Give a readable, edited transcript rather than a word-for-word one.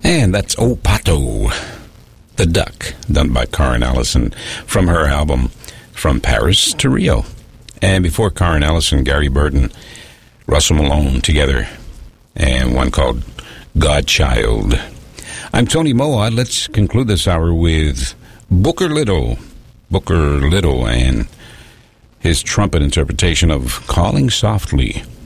And that's O Pato, the Duck, done by Karen Allison from her album From Paris to Rio. And before Karen Allison, Gary Burton, Russell Malone together, and one called Godchild. I'm Tony Moa. Let's conclude this hour with Booker Little and his trumpet interpretation of Calling Softly.